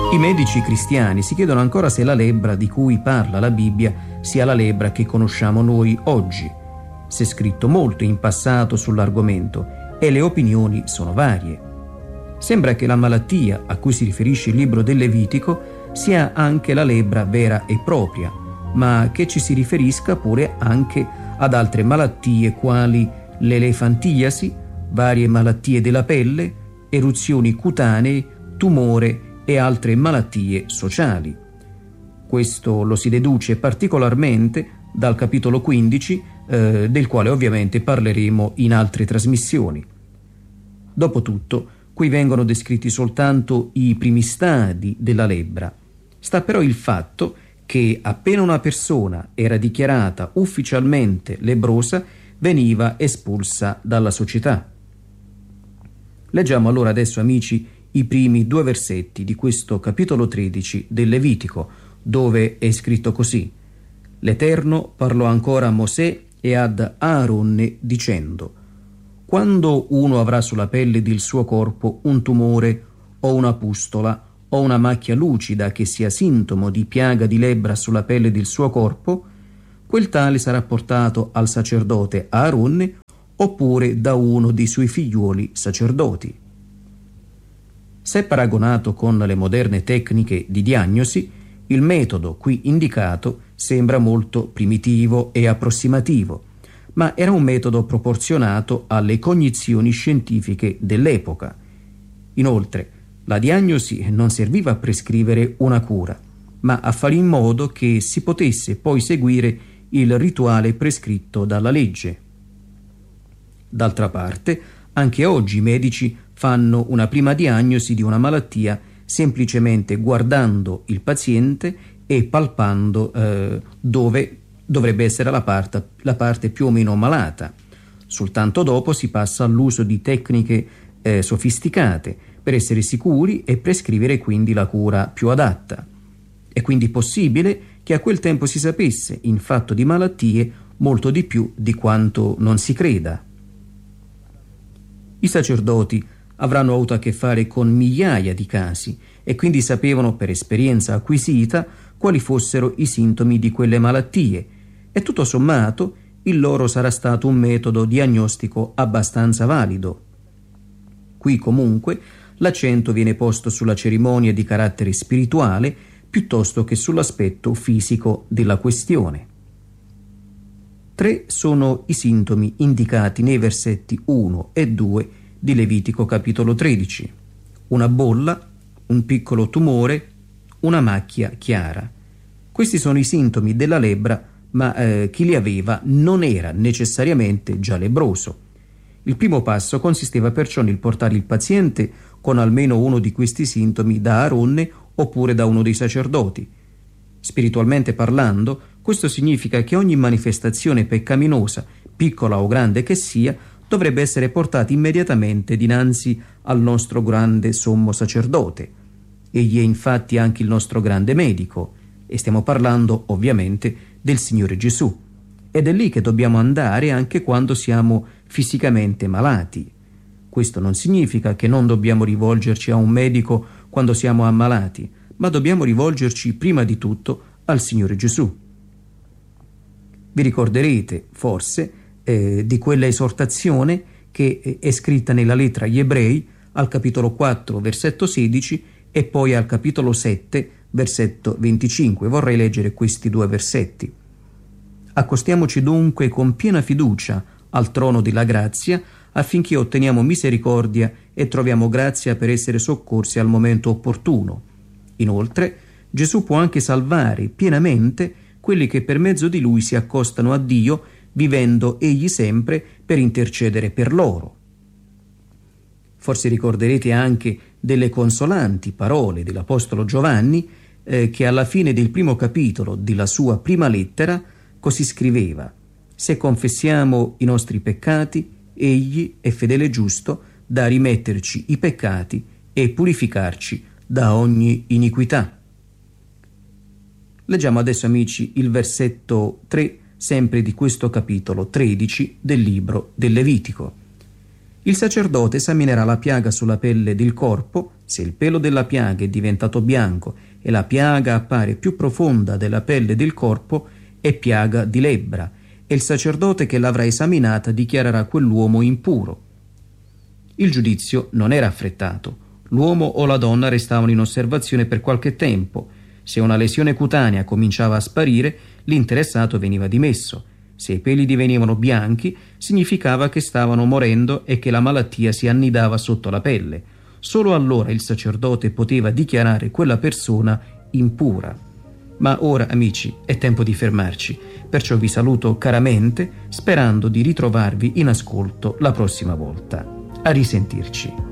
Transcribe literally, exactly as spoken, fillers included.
I medici cristiani si chiedono ancora se la lebbra di cui parla la Bibbia sia la lebbra che conosciamo noi oggi. Si è scritto molto in passato sull'argomento e le opinioni sono varie. Sembra che la malattia a cui si riferisce il libro del Levitico sia anche la lebbra vera e propria, ma che ci si riferisca pure anche ad altre malattie quali l'elefantiasi, varie malattie della pelle, eruzioni cutanee, tumore e altre malattie sociali. Questo lo si deduce particolarmente dal capitolo quindici, eh, del quale ovviamente parleremo in altre trasmissioni. Dopotutto, qui vengono descritti soltanto i primi stadi della lebbra. Sta però il fatto che appena una persona era dichiarata ufficialmente lebbrosa, veniva espulsa dalla società. Leggiamo allora adesso, amici, i primi due versetti di questo capitolo tredici del Levitico, dove è scritto così: L'Eterno parlò ancora a Mosè e ad Aaronne dicendo: quando uno avrà sulla pelle del suo corpo un tumore o una pustola o una macchia lucida che sia sintomo di piaga di lebbra sulla pelle del suo corpo, quel tale sarà portato al sacerdote Aaronne oppure da uno dei suoi figliuoli sacerdoti. Se paragonato con le moderne tecniche di diagnosi, il metodo qui indicato sembra molto primitivo e approssimativo, ma era un metodo proporzionato alle cognizioni scientifiche dell'epoca. Inoltre, la diagnosi non serviva a prescrivere una cura, ma a fare in modo che si potesse poi seguire il rituale prescritto dalla legge. D'altra parte, anche oggi i medici fanno una prima diagnosi di una malattia semplicemente guardando il paziente e palpando eh, dove dovrebbe essere la parte, la parte più o meno malata. Soltanto dopo si passa all'uso di tecniche eh, sofisticate per essere sicuri e prescrivere quindi la cura più adatta. È quindi possibile che a quel tempo si sapesse in fatto di malattie molto di più di quanto non si creda. I sacerdoti avranno avuto a che fare con migliaia di casi e quindi sapevano per esperienza acquisita quali fossero i sintomi di quelle malattie e tutto sommato il loro sarà stato un metodo diagnostico abbastanza valido. Qui comunque l'accento viene posto sulla cerimonia di carattere spirituale piuttosto che sull'aspetto fisico della questione. Tre sono i sintomi indicati nei versetti uno e due di Levitico capitolo tredici: una bolla, un piccolo tumore, una macchia chiara. Questi sono i sintomi della lebbra, ma eh, chi li aveva non era necessariamente già lebbroso. Il primo passo consisteva perciò nel portare il paziente con almeno uno di questi sintomi da Aaronne oppure da uno dei sacerdoti. Spiritualmente parlando, questo significa che ogni manifestazione peccaminosa, piccola o grande che sia, dovrebbe essere portata immediatamente dinanzi al nostro grande sommo sacerdote. Egli è infatti anche il nostro grande medico, e stiamo parlando ovviamente del Signore Gesù. Ed è lì che dobbiamo andare anche quando siamo fisicamente malati. Questo non significa che non dobbiamo rivolgerci a un medico quando siamo ammalati, ma dobbiamo rivolgerci prima di tutto al Signore Gesù. Vi ricorderete, forse, eh, di quella esortazione che è scritta nella lettera agli Ebrei al capitolo quattro, versetto sedici e poi al capitolo sette, versetto venticinque. Vorrei leggere questi due versetti. Accostiamoci dunque con piena fiducia al trono della grazia affinché otteniamo misericordia e troviamo grazia per essere soccorsi al momento opportuno. Inoltre, Gesù può anche salvare pienamente quelli che per mezzo di Lui si accostano a Dio, vivendo Egli sempre per intercedere per loro. Forse ricorderete anche delle consolanti parole dell'Apostolo Giovanni eh, che alla fine del primo capitolo della sua prima lettera così scriveva: se confessiamo i nostri peccati, Egli è fedele e giusto da rimetterci i peccati e purificarci da ogni iniquità. Leggiamo adesso, amici, il versetto tre, sempre di questo capitolo tredici del libro del Levitico. Il sacerdote esaminerà la piaga sulla pelle del corpo Se il pelo della piaga è diventato bianco e la piaga appare più profonda della pelle del corpo, è piaga di lebbra, e il sacerdote che l'avrà esaminata dichiarerà quell'uomo impuro. Il giudizio non era affrettato. L'uomo o la donna restavano in osservazione per qualche tempo. Se una lesione cutanea cominciava a sparire, l'interessato veniva dimesso. Se i peli divenivano bianchi, significava che stavano morendo e che la malattia si annidava sotto la pelle. Solo allora il sacerdote poteva dichiarare quella persona impura. Ma ora, amici, è tempo di fermarci, perciò vi saluto caramente, sperando di ritrovarvi in ascolto la prossima volta. A risentirci.